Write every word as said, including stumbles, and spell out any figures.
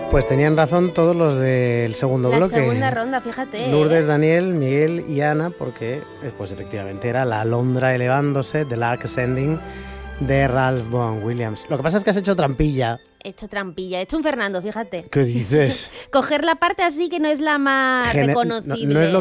Pues tenían razón todos los del segundo La bloque. La segunda ronda, fíjate. Lourdes, ¿eh? Daniel, Miguel y Ana, porque pues efectivamente era La alondra elevándose, The Lark Ascending, de Ralph Vaughan Williams. Lo que pasa es que has hecho trampilla. He hecho trampilla, he hecho un Fernando, fíjate. ¿Qué dices? Coger la parte así que no es la más Gene- reconocible. no, no es lo